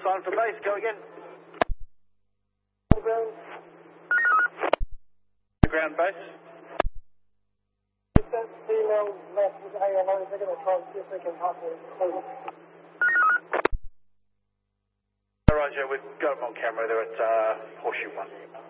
sign for base, go again. Ground base. Female left with ALO, they're going to try and see if they can help me. Roger, we've got them on camera, they're at Horseshoe 1.